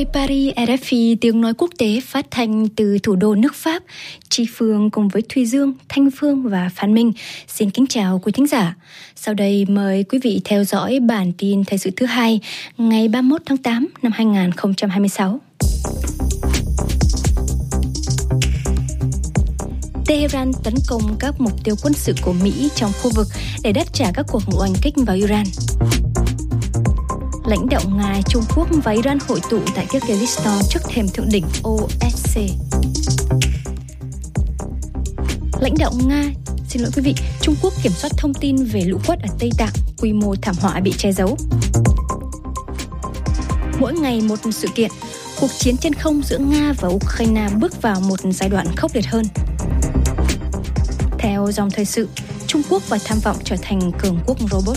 Paris, RFI tiếng nói quốc tế phát thanh từ thủ đô nước Pháp. Tri Phương cùng với Thùy Dương, Thanh Phương và Phan Minh xin kính chào quý thính giả. Sau đây mời quý vị theo dõi bản tin thời sự thứ hai ngày 31 tháng 8 năm 2026. Tehran tấn công các mục tiêu quân sự của Mỹ trong khu vực để đáp trả các cuộc oanh kích vào Iran. Lãnh đạo Nga, Trung Quốc và Iran hội tụ tại Kyrgyzstan trước thềm thượng đỉnh OSCE. Lãnh đạo Nga, Trung Quốc kiểm soát thông tin về lũ quét ở Tây Tạng, quy mô thảm họa bị che giấu. Mỗi ngày một sự kiện, cuộc chiến trên không giữa Nga và Ukraine bước vào một giai đoạn khốc liệt hơn. Theo dòng thời sự, Trung Quốc và tham vọng trở thành cường quốc robot.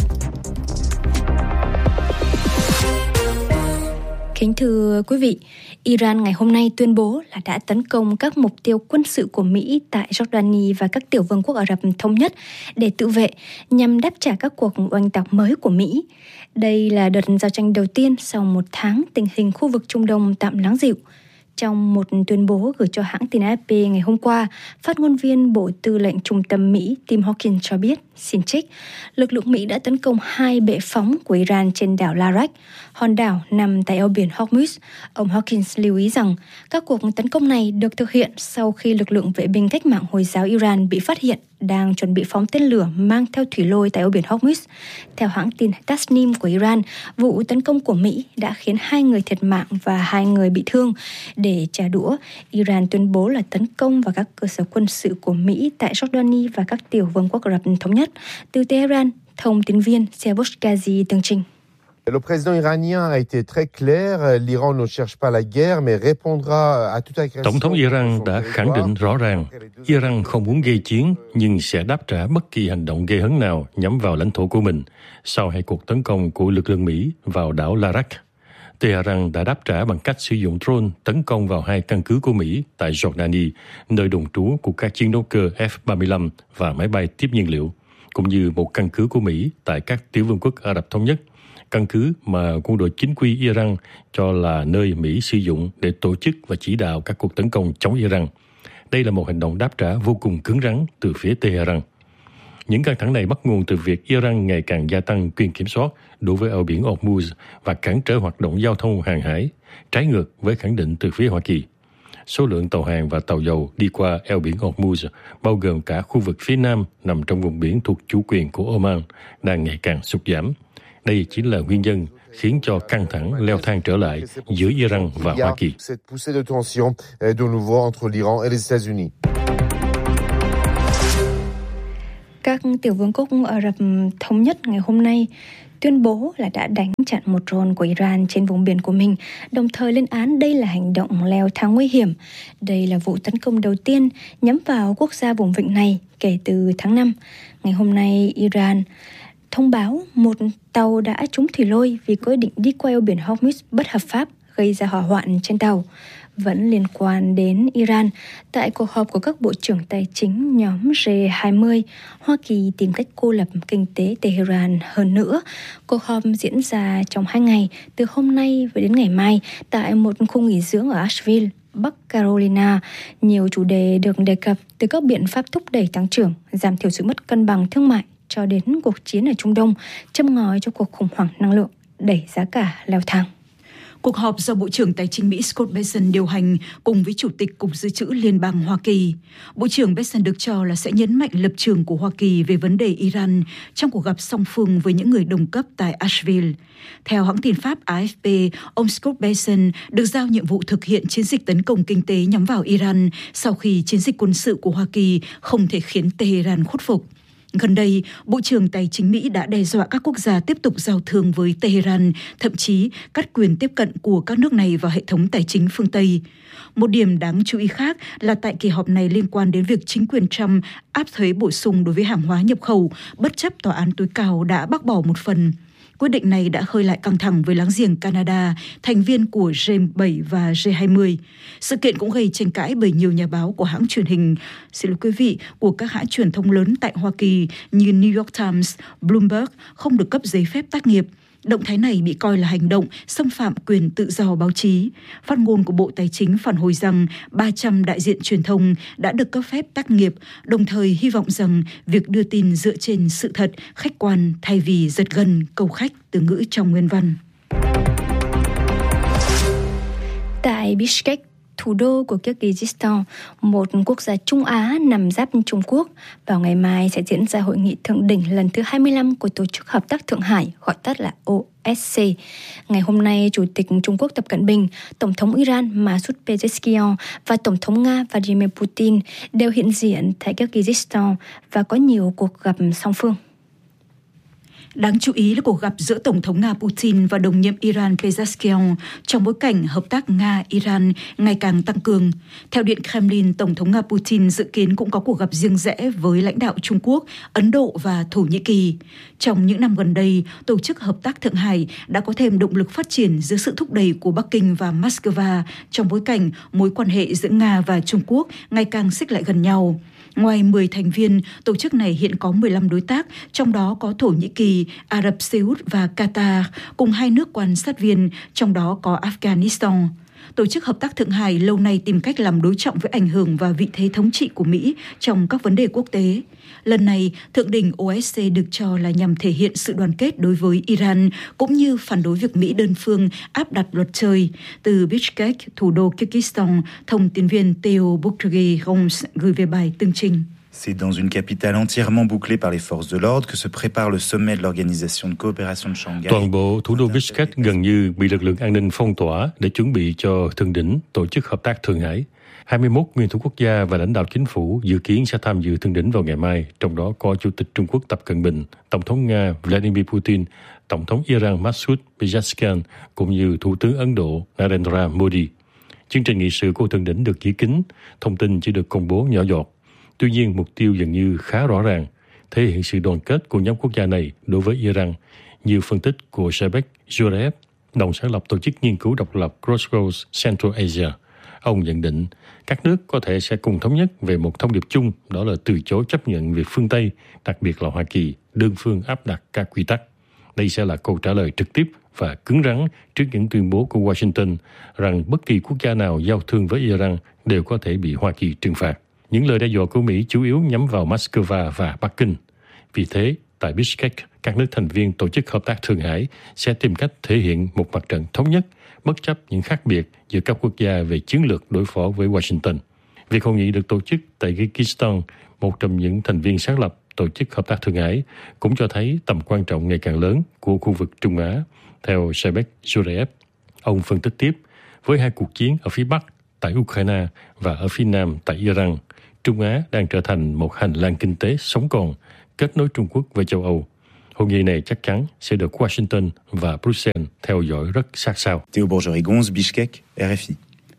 Kính thưa quý vị, Iran ngày hôm nay tuyên bố là đã tấn công các mục tiêu quân sự của Mỹ tại Jordani và các tiểu vương quốc Ả Rập Thống Nhất để tự vệ nhằm đáp trả các cuộc oanh tạc mới của Mỹ. Đây là đợt giao tranh đầu tiên sau một tháng tình hình khu vực Trung Đông tạm lắng dịu. Trong một tuyên bố gửi cho hãng tin AFP ngày hôm qua, phát ngôn viên Bộ Tư lệnh Trung tâm Mỹ Tim Hawkins cho biết, xin trích, lực lượng Mỹ đã tấn công 2 bệ phóng của Iran trên đảo Larak, hòn đảo nằm tại eo biển Hormuz. Ông Hawkins lưu ý rằng các cuộc tấn công này được thực hiện sau khi lực lượng vệ binh cách mạng Hồi giáo Iran bị phát hiện đang chuẩn bị phóng tên lửa mang theo thủy lôi tại eo biển Hormuz. Theo hãng tin Tasnim của Iran, vụ tấn công của Mỹ đã khiến 2 người thiệt mạng và 2 người bị thương. Để trả đũa, Iran tuyên bố là tấn công vào các cơ sở quân sự của Mỹ tại Jordani và các tiểu vương quốc Ả Rập Thống Nhất. Từ Tehran, thông tin viên Siavush Ghazi tường trình. Le président iranien a été très clair, l'Iran ne cherche pas la guerre mais répondra à toute agression. Tổng thống Iran đã khẳng định rõ ràng, Iran không muốn gây chiến nhưng sẽ đáp trả bất kỳ hành động gây hấn nào nhắm vào lãnh thổ của mình sau 2 cuộc tấn công của lực lượng Mỹ vào đảo Larak. Tehran đã đáp trả bằng cách sử dụng drone tấn công vào 2 căn cứ của Mỹ tại Jordani, nơi đồn trú của các chiến đấu cơ F-35 và máy bay tiếp nhiên liệu, cũng như một căn cứ của Mỹ tại các tiểu vương quốc Ả Rập Thống Nhất, căn cứ mà quân đội chính quy Iran cho là nơi Mỹ sử dụng để tổ chức và chỉ đạo các cuộc tấn công chống Iran. Đây là một hành động đáp trả vô cùng cứng rắn từ phía Tehran. Những căng thẳng này bắt nguồn từ việc Iran ngày càng gia tăng quyền kiểm soát đối với eo biển Hormuz và cản trở hoạt động giao thông hàng hải, trái ngược với khẳng định từ phía Hoa Kỳ. Số lượng tàu hàng và tàu dầu đi qua eo biển Hormuz, bao gồm cả khu vực phía nam nằm trong vùng biển thuộc chủ quyền của Oman, đang ngày càng sụt giảm. Đây chính là nguyên nhân khiến cho căng thẳng leo thang trở lại giữa Iran và Hoa Kỳ. Các tiểu vương quốc Ả Rập Thống Nhất ngày hôm nay tuyên bố là đã đánh chặn một drone của Iran trên vùng biển của mình, đồng thời lên án đây là hành động leo thang nguy hiểm. Đây là vụ tấn công đầu tiên nhắm vào quốc gia vùng vịnh này kể từ tháng 5. Ngày hôm nay, Iran thông báo một tàu đã trúng thủy lôi vì có ý định đi qua eo biển Hormuz bất hợp pháp, gây ra hỏa hoạn trên tàu. Vẫn liên quan đến Iran, tại cuộc họp của các bộ trưởng tài chính nhóm G20, Hoa Kỳ tìm cách cô lập kinh tế Tehran hơn nữa. Cuộc họp diễn ra trong 2 ngày, từ hôm nay đến ngày mai, tại một khu nghỉ dưỡng ở Asheville, Bắc Carolina. Nhiều chủ đề được đề cập, từ các biện pháp thúc đẩy tăng trưởng, giảm thiểu sự mất cân bằng thương mại, cho đến cuộc chiến ở Trung Đông, châm ngòi cho cuộc khủng hoảng năng lượng, đẩy giá cả leo thang. Cuộc họp do Bộ trưởng Tài chính Mỹ Scott Bessent điều hành cùng với Chủ tịch Cục Dự trữ Liên bang Hoa Kỳ. Bộ trưởng Bessent được cho là sẽ nhấn mạnh lập trường của Hoa Kỳ về vấn đề Iran trong cuộc gặp song phương với những người đồng cấp tại Asheville. Theo hãng tin Pháp AFP, ông Scott Bessent được giao nhiệm vụ thực hiện chiến dịch tấn công kinh tế nhắm vào Iran sau khi chiến dịch quân sự của Hoa Kỳ không thể khiến Tehran khuất phục. Gần đây, Bộ trưởng Tài chính Mỹ đã đe dọa các quốc gia tiếp tục giao thương với Tehran, thậm chí cắt quyền tiếp cận của các nước này vào hệ thống tài chính phương Tây. Một điểm đáng chú ý khác là tại kỳ họp này liên quan đến việc chính quyền Trump áp thuế bổ sung đối với hàng hóa nhập khẩu, bất chấp tòa án tối cao đã bác bỏ một phần. Quyết định này đã khơi lại căng thẳng với láng giềng Canada, thành viên của G7 và G20. Sự kiện cũng gây tranh cãi bởi nhiều nhà báo của hãng truyền hình, của các hãng truyền thông lớn tại Hoa Kỳ như New York Times, Bloomberg không được cấp giấy phép tác nghiệp. Động thái này bị coi là hành động xâm phạm quyền tự do báo chí. Phát ngôn của Bộ Tài chính phản hồi rằng 300 đại diện truyền thông đã được cấp phép tác nghiệp, đồng thời hy vọng rằng việc đưa tin dựa trên sự thật, khách quan thay vì giật gân, câu khách, từ ngữ trong nguyên văn. Tại Bishkek, thủ đô của Kyrgyzstan, một quốc gia Trung Á nằm giáp Trung Quốc, vào ngày mai sẽ diễn ra hội nghị thượng đỉnh lần thứ 25 của Tổ chức Hợp tác Thượng Hải, gọi tắt là OSCE. Ngày hôm nay, Chủ tịch Trung Quốc Tập Cận Bình, Tổng thống Iran Masoud Pezeshkian và Tổng thống Nga Vladimir Putin đều hiện diện tại Kyrgyzstan và có nhiều cuộc gặp song phương. Đáng chú ý là cuộc gặp giữa Tổng thống Nga Putin và đồng nhiệm Iran Pezeshkian trong bối cảnh hợp tác Nga-Iran ngày càng tăng cường. Theo Điện Kremlin, Tổng thống Nga Putin dự kiến cũng có cuộc gặp riêng rẽ với lãnh đạo Trung Quốc, Ấn Độ và Thổ Nhĩ Kỳ. Trong những năm gần đây, Tổ chức Hợp tác Thượng Hải đã có thêm động lực phát triển dưới sự thúc đẩy của Bắc Kinh và Moscow trong bối cảnh mối quan hệ giữa Nga và Trung Quốc ngày càng xích lại gần nhau. Ngoài 10 thành viên, tổ chức này hiện có 15 đối tác, trong đó có Thổ Nhĩ Kỳ, Ả Rập Xê Út và Qatar, cùng 2 nước quan sát viên, trong đó có Afghanistan. Tổ chức Hợp tác Thượng Hải lâu nay tìm cách làm đối trọng với ảnh hưởng và vị thế thống trị của Mỹ trong các vấn đề quốc tế. Lần này, thượng đỉnh OSCE được cho là nhằm thể hiện sự đoàn kết đối với Iran, cũng như phản đối việc Mỹ đơn phương áp đặt luật chơi. Từ Bishkek, thủ đô Kyrgyzstan, thông tin viên Theo Bukri Gomes gửi về bài tường trình. C'est dans une capitale entièrement bouclée par les forces de l'ordre que se prépare le sommet de l'Organisation de coopération de Shanghai. Toàn bộ thủ đô Bishkek gần như bị lực lượng an ninh phong tỏa để chuẩn bị cho thượng đỉnh Tổ chức Hợp tác Thượng Hải. 21 nguyên thủ quốc gia và lãnh đạo chính phủ dự kiến sẽ tham dự thượng đỉnh vào ngày mai, trong đó có Chủ tịch Trung Quốc Tập Cận Bình, Tổng thống Nga Vladimir Putin, Tổng thống Iran Masoud Pezeshkian cũng như Thủ tướng Ấn Độ Narendra Modi. Chương trình nghị sự của thượng đỉnh được giữ kín, thông tin chỉ được công bố nhỏ giọt. Tuy nhiên, mục tiêu dường như khá rõ ràng, thể hiện sự đoàn kết của nhóm quốc gia này đối với Iran, như phân tích của Sebek Jurev, đồng sáng lập tổ chức nghiên cứu độc lập Crossroads Central Asia. Ông nhận định các nước có thể sẽ cùng thống nhất về một thông điệp chung, đó là từ chối chấp nhận việc phương Tây, đặc biệt là Hoa Kỳ, đơn phương áp đặt các quy tắc. Đây sẽ là câu trả lời trực tiếp và cứng rắn trước những tuyên bố của Washington rằng bất kỳ quốc gia nào giao thương với Iran đều có thể bị Hoa Kỳ trừng phạt. Những lời đe dọa của Mỹ chủ yếu nhắm vào Moscow và Bắc Kinh. Vì thế, tại Bishkek, các nước thành viên Tổ chức Hợp tác Thượng Hải sẽ tìm cách thể hiện một mặt trận thống nhất, bất chấp những khác biệt giữa các quốc gia về chiến lược đối phó với Washington. Việc hội nghị được tổ chức tại Kyrgyzstan, một trong những thành viên sáng lập Tổ chức Hợp tác Thượng Hải, cũng cho thấy tầm quan trọng ngày càng lớn của khu vực Trung Á. Theo Sebek Jurev, ông phân tích tiếp, với 2 cuộc chiến ở phía Bắc tại Ukraine và ở phía Nam tại Iran, Trung Á đang trở thành một hành lang kinh tế sống còn, kết nối Trung Quốc với châu Âu. Hội nghị này chắc chắn sẽ được Washington và Bruxelles theo dõi rất sát sao. Theo Bukri-Gomes, Bishkek, RFI.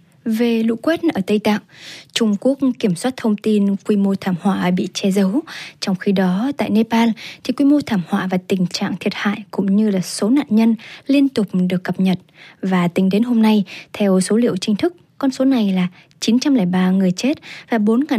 Về lũ quét ở Tây Tạng, Trung Quốc kiểm soát thông tin quy mô thảm họa bị che giấu. Trong khi đó, tại Nepal, thì quy mô thảm họa và tình trạng thiệt hại cũng như là số nạn nhân liên tục được cập nhật. Và tính đến hôm nay, theo số liệu chính thức, con số này là 903 người chết và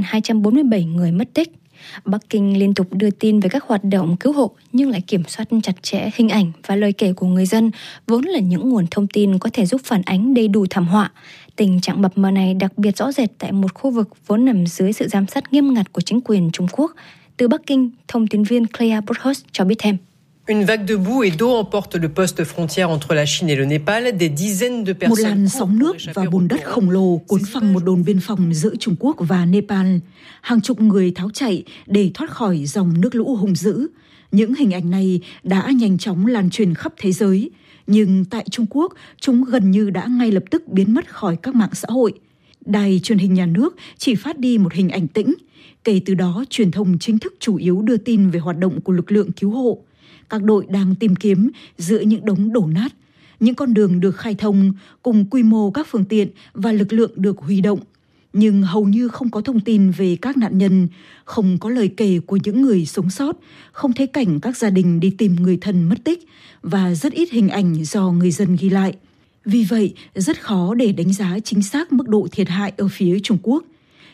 4.247 người mất tích. Bắc Kinh liên tục đưa tin về các hoạt động cứu hộ nhưng lại kiểm soát chặt chẽ hình ảnh và lời kể của người dân, vốn là những nguồn thông tin có thể giúp phản ánh đầy đủ thảm họa. Tình trạng mập mờ này đặc biệt rõ rệt tại một khu vực vốn nằm dưới sự giám sát nghiêm ngặt của chính quyền Trung Quốc. Từ Bắc Kinh, thông tin viên Clea Burkhus cho biết thêm. Une vague de boue et d'eau emporte le poste frontière entre la Chine et le Népal. Des dizaines de personnes. Một làn sóng nước và bùn đất khổng lồ cuốn phăng một đồn biên phòng giữa Trung Quốc và Nepal. Hàng chục người tháo chạy để thoát khỏi dòng nước lũ hung dữ. Những hình ảnh này đã nhanh chóng lan truyền khắp thế giới. Nhưng tại Trung Quốc, chúng gần như đã ngay lập tức biến mất khỏi các mạng xã hội. Đài truyền hình nhà nước chỉ phát đi một hình ảnh tĩnh. Kể từ đó, truyền thông chính thức chủ yếu đưa tin về hoạt động của lực lượng cứu hộ. Các đội đang tìm kiếm giữa những đống đổ nát. Những con đường được khai thông cùng quy mô các phương tiện và lực lượng được huy động. Nhưng hầu như không có thông tin về các nạn nhân, không có lời kể của những người sống sót, không thấy cảnh các gia đình đi tìm người thân mất tích và rất ít hình ảnh do người dân ghi lại. Vì vậy, rất khó để đánh giá chính xác mức độ thiệt hại ở phía Trung Quốc.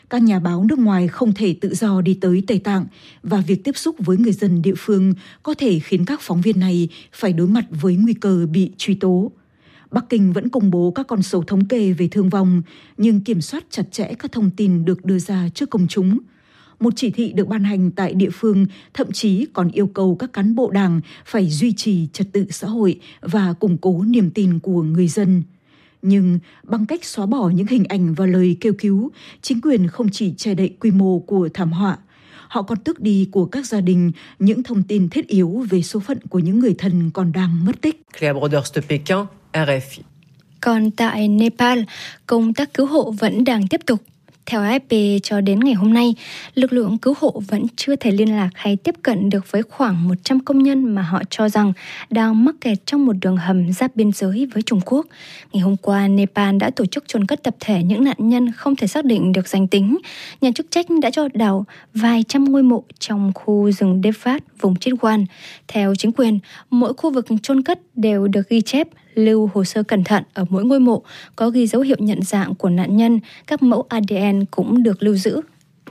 các nhà báo nước ngoài không thể tự do đi tới Tây Tạng và việc tiếp xúc với người dân địa phương có thể khiến các phóng viên này phải đối mặt với nguy cơ bị truy tố. Bắc Kinh vẫn công bố các con số thống kê về thương vong, nhưng kiểm soát chặt chẽ các thông tin được đưa ra trước công chúng. Một chỉ thị được ban hành tại địa phương thậm chí còn yêu cầu các cán bộ đảng phải duy trì trật tự xã hội và củng cố niềm tin của người dân. Nhưng bằng cách xóa bỏ những hình ảnh và lời kêu cứu, chính quyền không chỉ che đậy quy mô của thảm họa, họ còn tước đi của các gia đình những thông tin thiết yếu về số phận của những người thân còn đang mất tích. Cléa Broders de Pékin, RFI. Còn tại Nepal, công tác cứu hộ vẫn đang tiếp tục. Theo AFP, cho đến ngày hôm nay, lực lượng cứu hộ vẫn chưa thể liên lạc hay tiếp cận được với khoảng 100 công nhân mà họ cho rằng đang mắc kẹt trong một đường hầm giáp biên giới với Trung Quốc. Ngày hôm qua, Nepal đã tổ chức chôn cất tập thể những nạn nhân không thể xác định được danh tính. Nhà chức trách đã cho đào vài trăm ngôi mộ trong khu rừng Devat, vùng Chitwan. Theo chính quyền, mỗi khu vực chôn cất đều được ghi chép, lưu hồ sơ cẩn thận ở mỗi ngôi mộ, có ghi dấu hiệu nhận dạng của nạn nhân, các mẫu ADN cũng được lưu giữ.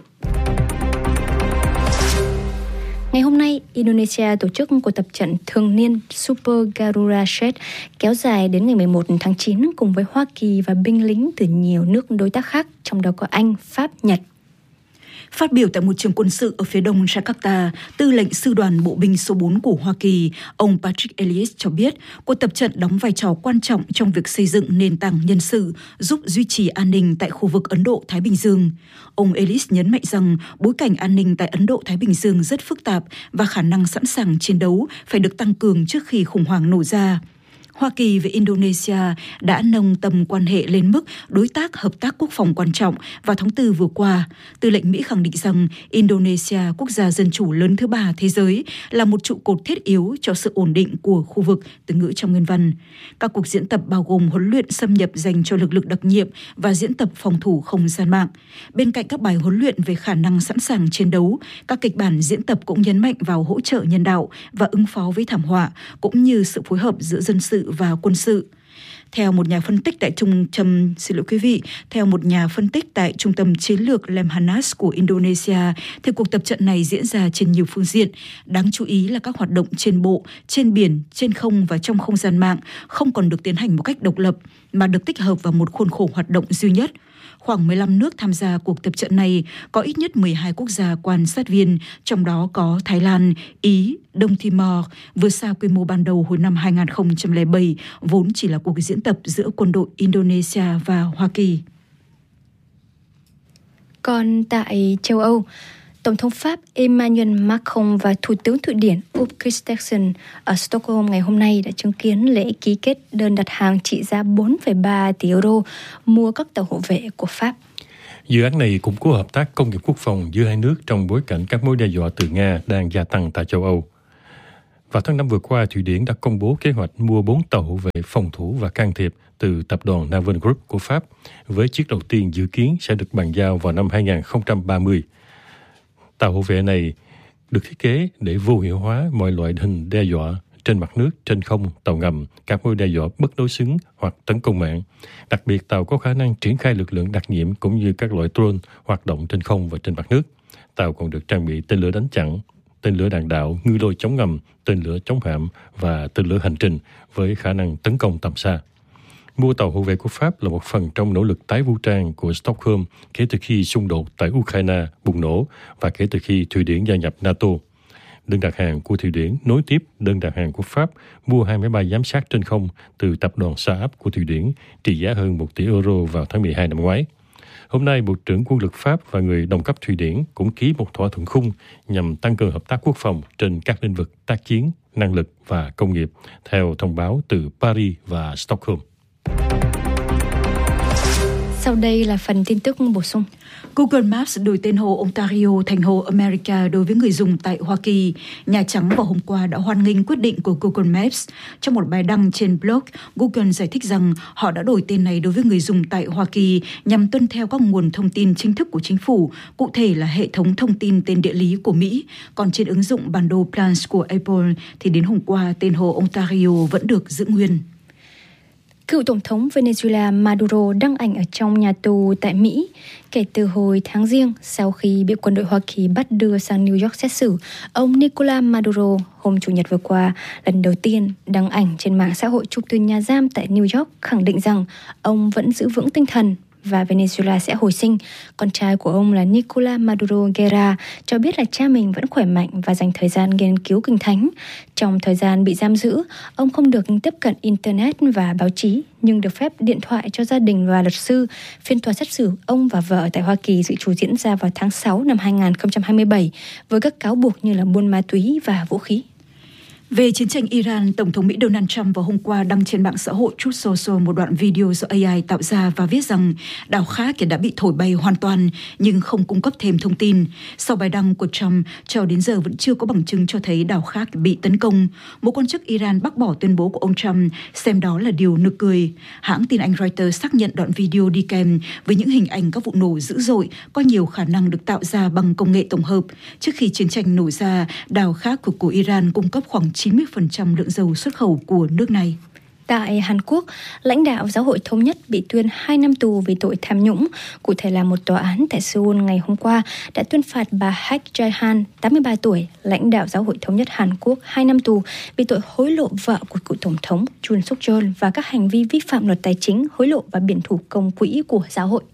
Ngày hôm nay, Indonesia tổ chức cuộc tập trận thường niên Super Garuda Shield kéo dài đến ngày 11 tháng 9 cùng với Hoa Kỳ và binh lính từ nhiều nước đối tác khác, trong đó có Anh, Pháp, Nhật. Phát biểu tại một trường quân sự ở phía đông Jakarta, tư lệnh sư đoàn bộ binh số 4 của Hoa Kỳ, ông Patrick Ellis cho biết cuộc tập trận đóng vai trò quan trọng trong việc xây dựng nền tảng nhân sự, giúp duy trì an ninh tại khu vực Ấn Độ-Thái Bình Dương. Ông Ellis nhấn mạnh rằng bối cảnh an ninh tại Ấn Độ-Thái Bình Dương rất phức tạp và khả năng sẵn sàng chiến đấu phải được tăng cường trước khi khủng hoảng nổ ra. Hoa Kỳ và Indonesia đã nâng tầm quan hệ lên mức đối tác hợp tác quốc phòng quan trọng vào tháng 4 vừa qua. Tư lệnh Mỹ khẳng định rằng Indonesia, quốc gia dân chủ lớn thứ 3 thế giới, là một trụ cột thiết yếu cho sự ổn định của khu vực, từ ngữ trong nguyên văn. Các cuộc diễn tập bao gồm huấn luyện xâm nhập dành cho lực lượng đặc nhiệm và diễn tập phòng thủ không gian mạng. Bên cạnh các bài huấn luyện về khả năng sẵn sàng chiến đấu, các kịch bản diễn tập cũng nhấn mạnh vào hỗ trợ nhân đạo và ứng phó với thảm họa, cũng như sự phối hợp giữa dân sự và quân sự. Theo một nhà phân tích tại Trung tâm Chiến lược Lemhanas của Indonesia, thì cuộc tập trận này diễn ra trên nhiều phương diện. Đáng chú ý là các hoạt động trên bộ, trên biển, trên không và trong không gian mạng không còn được tiến hành một cách độc lập, mà được tích hợp vào một khuôn khổ hoạt động duy nhất. Khoảng 15 nước tham gia cuộc tập trận này, có ít nhất 12 quốc gia quan sát viên, trong đó có Thái Lan, Ý, Đông Timor, vượt xa quy mô ban đầu hồi năm 2007, vốn chỉ là cuộc diễn tập giữa quân đội Indonesia và Hoa Kỳ. Còn tại châu Âu, Tổng thống Pháp Emmanuel Macron và Thủ tướng Thụy Điển Ulf Kristersson ở Stockholm ngày hôm nay đã chứng kiến lễ ký kết đơn đặt hàng trị giá 4,3 tỷ euro mua các tàu hộ vệ của Pháp. Dự án này củng cố hợp tác công nghiệp quốc phòng giữa hai nước trong bối cảnh các mối đe dọa từ Nga đang gia tăng tại châu Âu. Vào tháng 5 vừa qua, Thụy Điển đã công bố kế hoạch mua 4 tàu hộ vệ phòng thủ và can thiệp từ tập đoàn Naval Group của Pháp, với chiếc đầu tiên dự kiến sẽ được bàn giao vào năm 2030. Tàu hộ vệ này được thiết kế để vô hiệu hóa mọi loại hình đe dọa trên mặt nước, trên không, tàu ngầm, các mối đe dọa bất đối xứng hoặc tấn công mạng. Đặc biệt, tàu có khả năng triển khai lực lượng đặc nhiệm cũng như các loại drone hoạt động trên không và trên mặt nước. Tàu còn được trang bị tên lửa đánh chặn, tên lửa đạn đạo, ngư lôi chống ngầm, tên lửa chống hạm và tên lửa hành trình với khả năng tấn công tầm xa. Mua tàu hộ vệ của Pháp là một phần trong nỗ lực tái vũ trang của Stockholm kể từ khi xung đột tại Ukraine bùng nổ và kể từ khi Thụy Điển gia nhập NATO. Đơn đặt hàng của Thụy Điển nối tiếp đơn đặt hàng của Pháp mua 2 máy bay giám sát trên không từ tập đoàn Saab của Thụy Điển trị giá hơn 1 tỷ euro vào tháng 12 năm ngoái. Hôm nay, Bộ trưởng Quân lực Pháp và người đồng cấp Thụy Điển cũng ký một thỏa thuận khung nhằm tăng cường hợp tác quốc phòng trên các lĩnh vực tác chiến, năng lực và công nghiệp, theo thông báo từ Paris và Stockholm. Sau đây là phần tin tức bổ sung. Google Maps đổi tên hồ Ontario thành hồ America đối với người dùng tại Hoa Kỳ. Nhà Trắng vào hôm qua đã hoan nghênh quyết định của Google Maps. Trong một bài đăng trên blog, Google giải thích rằng họ đã đổi tên này đối với người dùng tại Hoa Kỳ nhằm tuân theo các nguồn thông tin chính thức của chính phủ, cụ thể là hệ thống thông tin tên địa lý của Mỹ. Còn trên ứng dụng bản đồ Plans của Apple thì đến hôm qua tên hồ Ontario vẫn được giữ nguyên. Cựu Tổng thống Venezuela Maduro đăng ảnh ở trong nhà tù tại Mỹ kể từ hồi tháng Giêng sau khi bị quân đội Hoa Kỳ bắt đưa sang New York xét xử. Ông Nicolás Maduro hôm Chủ nhật vừa qua lần đầu tiên đăng ảnh trên mạng xã hội chụp từ nhà giam tại New York, khẳng định rằng ông vẫn giữ vững tinh thần và Venezuela sẽ hồi sinh. Con trai của ông là Nicolás Maduro Guerra cho biết là cha mình vẫn khỏe mạnh và dành thời gian nghiên cứu kinh thánh. Trong thời gian bị giam giữ, ông không được tiếp cận Internet và báo chí, nhưng được phép điện thoại cho gia đình và luật sư. Phiên tòa xét xử ông và vợ tại Hoa Kỳ dự trù diễn ra vào tháng 6 năm 2027 với các cáo buộc như là buôn ma túy và vũ khí. Về chiến tranh Iran, Tổng thống Mỹ Donald Trump vào hôm qua đăng trên mạng xã hội Truth Social một đoạn video do AI tạo ra và viết rằng đảo Khak đã bị thổi bay hoàn toàn nhưng không cung cấp thêm thông tin. Sau bài đăng của Trump, cho đến giờ vẫn chưa có bằng chứng cho thấy đảo Khak bị tấn công. Một quan chức Iran bác bỏ tuyên bố của ông Trump, xem đó là điều nực cười. Hãng tin Anh Reuters xác nhận đoạn video đi kèm với những hình ảnh các vụ nổ dữ dội có nhiều khả năng được tạo ra bằng công nghệ tổng hợp. Trước khi chiến tranh nổ ra, đảo Khak của Iran cung cấp khoảng 90% lượng dầu xuất khẩu của nước này. Tại Hàn Quốc, lãnh đạo Giáo hội Thống nhất bị tuyên 2 năm tù vì tội tham nhũng. Cụ thể là một tòa án tại Seoul ngày hôm qua đã tuyên phạt bà Hak Jae-han, 83 tuổi, lãnh đạo Giáo hội Thống nhất Hàn Quốc 2 năm tù vì tội hối lộ vợ của cựu Tổng thống Yoon Suk Yeol và các hành vi vi phạm luật tài chính, hối lộ và biển thủ công quỹ của giáo hội.